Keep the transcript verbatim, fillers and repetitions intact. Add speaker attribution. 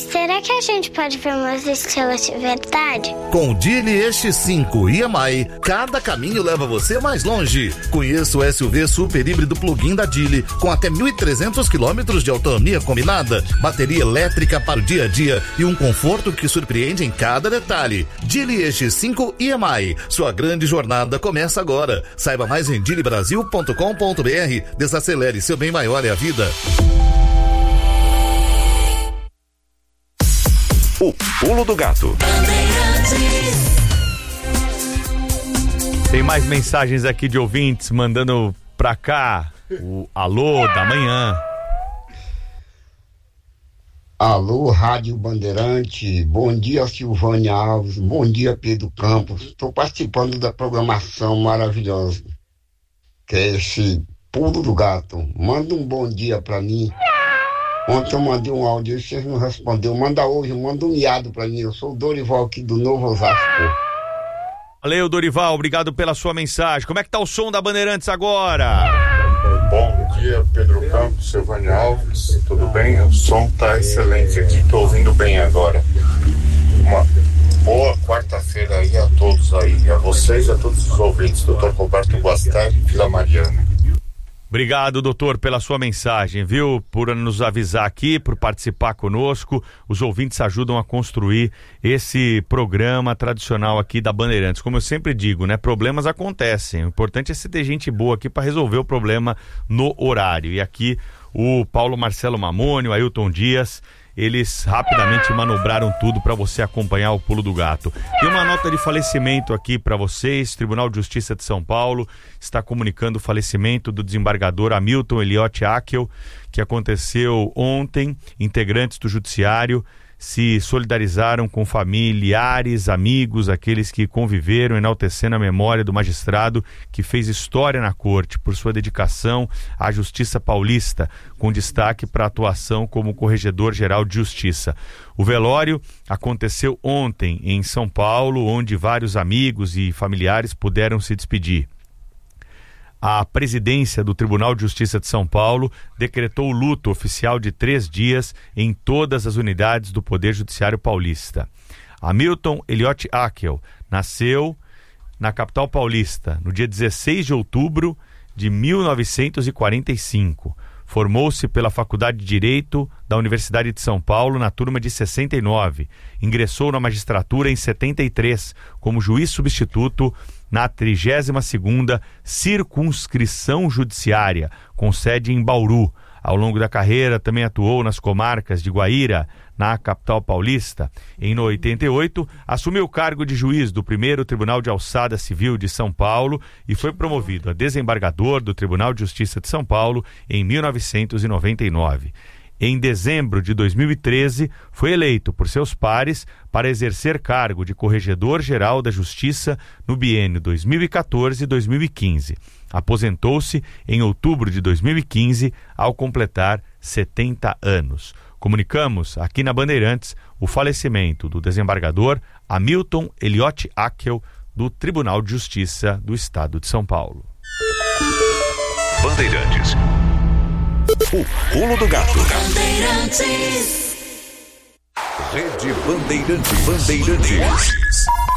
Speaker 1: será que a gente pode ver umas estrelas de verdade?
Speaker 2: Com o Dili X cinco I M I, cada caminho leva você mais longe. Conheça o S U V super híbrido plug-in da Dili, com até mil e trezentos quilômetros de autonomia combinada, bateria elétrica para o dia a dia e um conforto que surpreende em cada detalhe. Dili X cinco I M I, sua grande jornada começa agora. Saiba mais em dili brasil ponto com ponto b r. Desacelere, seu bem maior é a vida.
Speaker 3: O Pulo do Gato.
Speaker 4: Tem mais mensagens aqui de ouvintes mandando pra cá o alô da manhã.
Speaker 5: Alô, Rádio Bandeirante, bom dia Silvânia Alves, bom dia Pedro Campos. Estou participando da programação maravilhosa, que é esse Pulo do Gato. Manda um bom dia pra mim. Ontem eu mandei um áudio e vocês não responderam. Manda hoje, manda um miado pra mim. Eu sou o Dorival aqui do Novo Osasco.
Speaker 4: Valeu, Dorival, obrigado pela sua mensagem. Como é que tá o som da Bandeirantes agora?
Speaker 6: Bom dia, Pedro Campos, Silvânia Alves, tudo bem? O som tá excelente aqui, tô ouvindo bem agora. Uma boa quarta-feira aí a todos aí, a vocês e a todos os ouvintes. doutor Roberto Guastari, Vila Mariana.
Speaker 4: Obrigado, doutor, pela sua mensagem, viu? Por nos avisar aqui, por participar conosco. Os ouvintes ajudam a construir esse programa tradicional aqui da Bandeirantes. Como eu sempre digo, né? Problemas acontecem. O importante é se ter gente boa aqui para resolver o problema no horário. E aqui o Paulo Marcelo Mamone, o Ailton Dias, eles rapidamente manobraram tudo para você acompanhar o Pulo do Gato. Tem uma nota de falecimento aqui para vocês. Tribunal de Justiça de São Paulo está comunicando o falecimento do desembargador Hamilton Eliotti Akel, que aconteceu ontem. Integrantes do judiciário se solidarizaram com familiares, amigos, aqueles que conviveram, enaltecendo a memória do magistrado que fez história na corte por sua dedicação à justiça paulista, com destaque para a atuação como corregedor-geral de justiça. O velório aconteceu ontem em São Paulo, onde vários amigos e familiares puderam se despedir. A presidência do Tribunal de Justiça de São Paulo decretou o luto oficial de três dias em todas as unidades do Poder Judiciário paulista. Hamilton Eliotti Akel nasceu na capital paulista no dia dezesseis de outubro de mil novecentos e quarenta e cinco. Formou-se pela Faculdade de Direito da Universidade de São Paulo na turma de sessenta e nove. Ingressou na magistratura em setenta e três como juiz substituto na trigésima segunda Circunscrição Judiciária, com sede em Bauru. Ao longo da carreira também atuou nas comarcas de Guaíra, na capital paulista. Em oitenta e oito, assumiu o cargo de juiz do primeiro Tribunal de Alçada Civil de São Paulo e foi promovido a desembargador do Tribunal de Justiça de São Paulo em mil novecentos e noventa e nove. Em dezembro de dois mil e treze, foi eleito por seus pares para exercer cargo de Corregedor-Geral da Justiça no biênio dois mil e quatorze a dois mil e quinze. Aposentou-se em outubro de dois mil e quinze, ao completar setenta anos. Comunicamos aqui na Bandeirantes o falecimento do desembargador Hamilton Eliotti Akel, do Tribunal de Justiça do Estado de São Paulo.
Speaker 3: Bandeirantes. O Pulo do Gato.
Speaker 7: Bandeirantes.
Speaker 3: Rede Bandeirantes. Bandeirantes.